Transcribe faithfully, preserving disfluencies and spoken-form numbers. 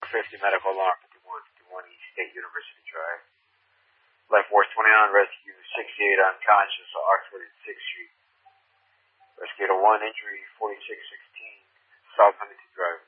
fifty medical alarm, fifty-one fifty-one East State University Drive. Life Force twenty-nine, rescue sixty-eight unconscious on Oxford and sixth Street. Rescue one, injury forty-six sixteen, South Huntington Drive.